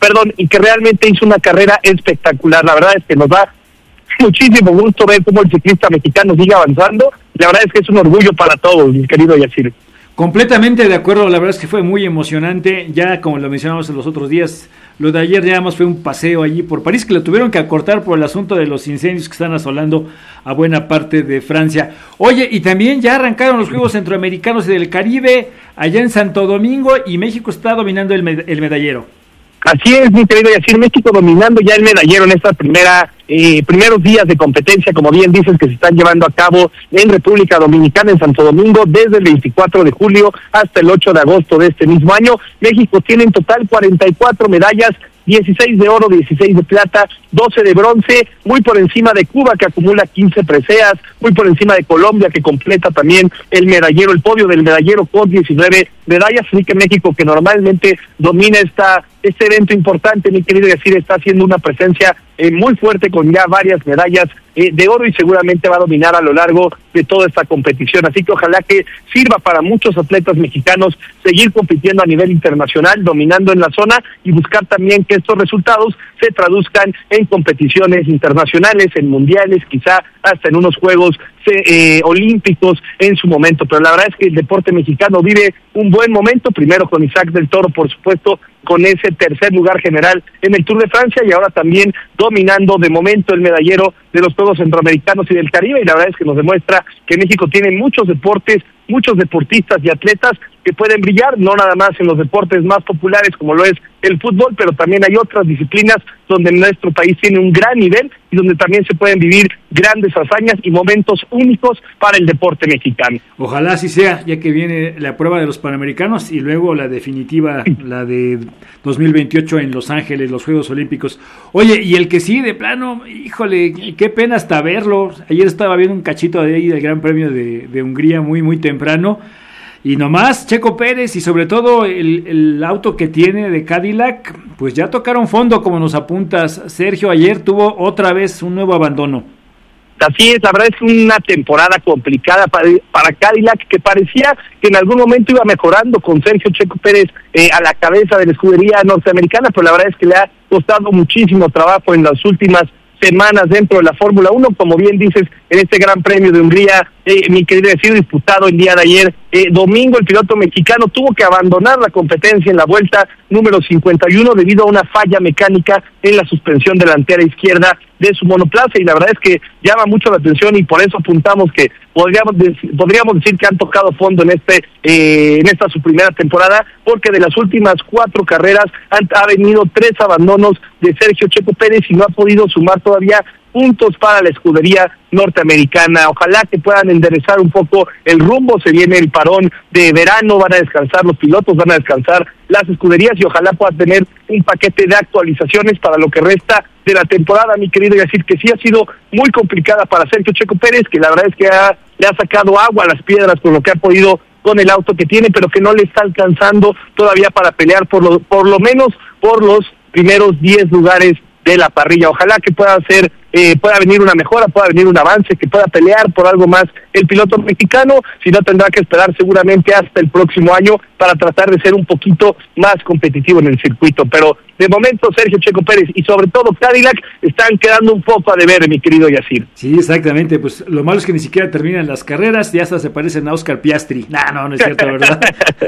y que realmente hizo una carrera espectacular. La verdad es que nos da muchísimo gusto ver cómo el ciclista mexicano sigue avanzando. La verdad es que es un orgullo para todos, mi querido Yacir. Completamente de acuerdo, la verdad es que fue muy emocionante, ya como lo mencionamos en los otros días, lo de ayer ya más fue un paseo allí por París, que lo tuvieron que acortar por el asunto de los incendios que están asolando a buena parte de Francia. Oye, y también ya arrancaron los Juegos Centroamericanos y del Caribe, allá en Santo Domingo, y México está dominando el medallero. Así es, mi querido Yacir, México dominando ya el medallero en esta primeros días de competencia, como bien dices, que se están llevando a cabo en República Dominicana, en Santo Domingo, desde el 24 de julio hasta el 8 de agosto de este mismo año. México tiene en total 44 medallas, 16 de oro, 16 de plata, 12 de bronce, muy por encima de Cuba, que acumula 15 preseas, muy por encima de Colombia, que completa también el podio del medallero con 19 medallas. Así que México, que normalmente domina este evento importante, mi querido Yacir, está haciendo una presencia muy fuerte con ya varias medallas de oro, y seguramente va a dominar a lo largo de toda esta competición. Así que ojalá que sirva para muchos atletas mexicanos seguir compitiendo a nivel internacional, dominando en la zona, y buscar también que estos resultados se traduzcan en competiciones internacionales, en mundiales, quizá hasta en unos Juegos Olímpicos en su momento. Pero la verdad es que el deporte mexicano vive un buen momento, primero con Isaac del Toro, por supuesto, con ese tercer lugar general en el Tour de Francia, y ahora también dominando de momento el medallero de los Juegos Centroamericanos y del Caribe. Y la verdad es que nos demuestra que México tiene muchos deportes, muchos deportistas y atletas que pueden brillar, no nada más en los deportes más populares como lo es el fútbol, pero también hay otras disciplinas donde nuestro país tiene un gran nivel y donde también se pueden vivir grandes hazañas y momentos únicos para el deporte mexicano. Ojalá así sea, ya que viene la prueba de los Panamericanos y luego la definitiva, la de 2028 en Los Ángeles, los Juegos Olímpicos. Oye, y el que sí, de plano, híjole, qué pena hasta verlo. Ayer estaba viendo un cachito de ahí del Gran Premio de Hungría muy, muy temprano. Y nomás Checo Pérez y sobre todo el auto que tiene de Cadillac, pues ya tocaron fondo, como nos apuntas. Sergio, ayer tuvo otra vez un nuevo abandono. Así es, la verdad es una temporada complicada para Cadillac, que parecía que en algún momento iba mejorando con Sergio Checo Pérez a la cabeza de la escudería norteamericana, pero la verdad es que le ha costado muchísimo trabajo en las últimas semanas dentro de la Fórmula 1, como bien dices, en este Gran Premio de Hungría, mi querido Yacir, disputado el día de ayer, domingo, el piloto mexicano tuvo que abandonar la competencia en la vuelta número 51 debido a una falla mecánica en la suspensión delantera izquierda de su monoplaza, y la verdad es que llama mucho la atención, y por eso apuntamos que podríamos decir que han tocado fondo en esta su primera temporada, porque de las últimas 4 carreras ha venido 3 abandonos de Sergio Checo Pérez y no ha podido sumar todavía puntos para la escudería norteamericana. Ojalá que puedan enderezar un poco el rumbo, se viene el parón de verano, van a descansar los pilotos, van a descansar las escuderías, y ojalá puedan tener un paquete de actualizaciones para lo que resta de la temporada, mi querido Yacir, que sí ha sido muy complicada para Sergio Checo Pérez, que la verdad es que le ha sacado agua a las piedras con lo que ha podido con el auto que tiene, pero que no le está alcanzando todavía para pelear por lo menos por los primeros 10 lugares de la parrilla. Ojalá que pueda venir una mejora, pueda venir un avance, que pueda pelear por algo más el piloto mexicano. Si no, tendrá que esperar seguramente hasta el próximo año para tratar de ser un poquito más competitivo en el circuito. Pero de momento Sergio Checo Pérez y sobre todo Cadillac están quedando un poco a deber, mi querido Yacir. Sí, exactamente, pues lo malo es que ni siquiera terminan las carreras y hasta se parecen a Oscar Piastri. No es cierto, ¿verdad?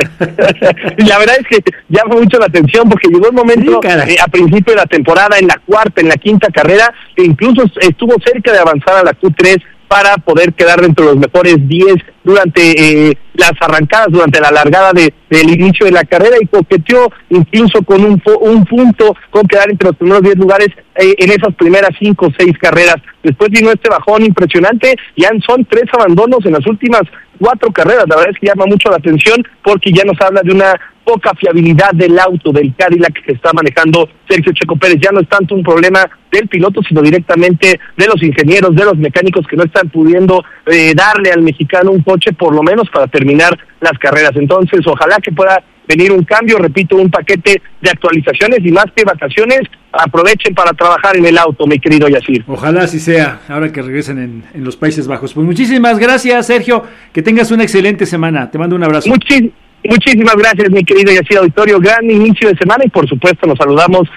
La verdad es que llama mucho la atención, porque llegó un momento a principio de la temporada, en la cuarta, en la quinta carrera, que incluso estuvo cerca de avanzar a la Q3 para poder quedar dentro de los mejores 10 durante las arrancadas, durante la largada del inicio de la carrera, y coqueteó incluso con un punto con quedar entre los primeros 10 lugares en esas primeras 5 o 6 carreras. Después vino este bajón impresionante, ya son 3 abandonos en las últimas 4 carreras. La verdad es que llama mucho la atención, porque ya nos habla de una poca fiabilidad del auto del Cadillac que está manejando Sergio Checo Pérez. Ya no es tanto un problema del piloto, sino directamente de los ingenieros, de los mecánicos, que no están pudiendo darle al mexicano un coche por lo menos para terminar las carreras. Entonces, ojalá que pueda venir un cambio, repito, un paquete de actualizaciones, y más que vacaciones, aprovechen para trabajar en el auto, mi querido Yacir. Ojalá así sea, ahora que regresen en los Países Bajos. Pues muchísimas gracias, Sergio, que tengas una excelente semana, te mando un abrazo. Muchísimas gracias, mi querido Yacir Auditorio, gran inicio de semana, y por supuesto nos saludamos